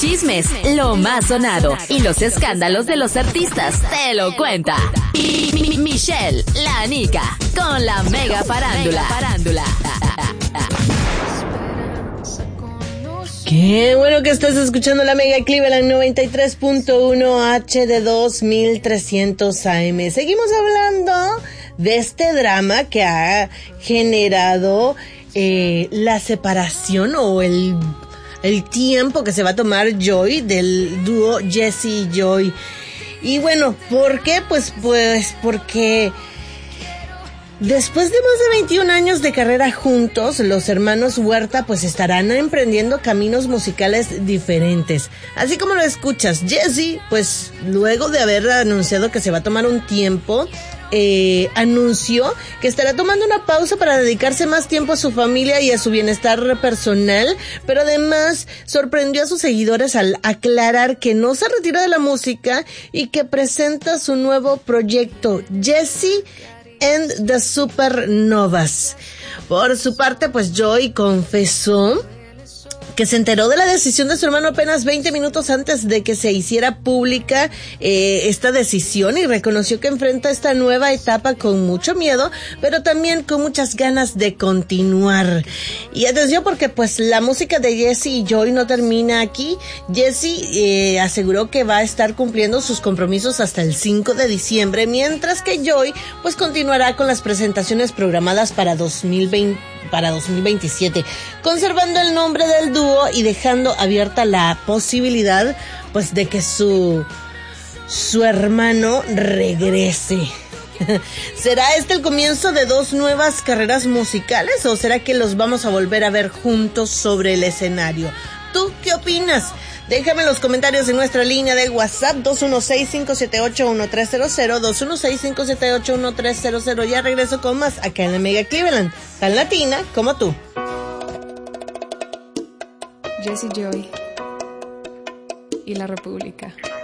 chismes, lo más sonado y los escándalos de los artistas te lo cuenta Michelle, la Nica, con la Mega Farándula. Qué bueno que estás escuchando la Mega Cleveland 93.1 HD 2300 AM. Seguimos hablando de este drama que ha generado la separación o el tiempo que se va a tomar Joy del dúo Jesse y Joy. Y bueno, ¿por qué? Pues porque después de más de 21 años de carrera juntos, los hermanos Huerta pues estarán emprendiendo caminos musicales diferentes. Así como lo escuchas, Jesse, pues luego de haber anunciado que se va a tomar un tiempo, anunció que estará tomando una pausa para dedicarse más tiempo a su familia y a su bienestar personal, pero además sorprendió a sus seguidores al aclarar que no se retira de la música y que presenta su nuevo proyecto, Jesse and the Supernovas. Por su parte, pues Joy confesó que se enteró de la decisión de su hermano apenas 20 minutos antes de que se hiciera pública esta decisión, y reconoció que enfrenta esta nueva etapa con mucho miedo, pero también con muchas ganas de continuar. Y atención, porque pues la música de Jesse y Joy no termina aquí. Jesse aseguró que va a estar cumpliendo sus compromisos hasta el 5 de diciembre, mientras que Joy pues continuará con las presentaciones programadas para 2027, conservando el nombre del dúo y dejando abierta la posibilidad pues de que su hermano regrese. ¿Será este el comienzo de dos nuevas carreras musicales o será que los vamos a volver a ver juntos sobre el escenario? ¿Tú qué opinas? Déjame en los comentarios en nuestra línea de WhatsApp 216-578-1300, 216-578-1300. Ya regreso con más acá en la Mega Cleveland, tan latina como tú. Jesse Joy y la República.